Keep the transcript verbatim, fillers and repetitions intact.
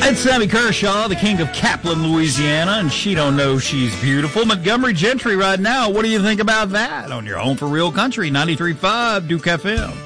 It's Sammy Kershaw, the king of Kaplan, Louisiana, and she don't know she's beautiful. Montgomery Gentry right now. What do you think about that on your Home for Real Country, ninety-three point five Duke F M?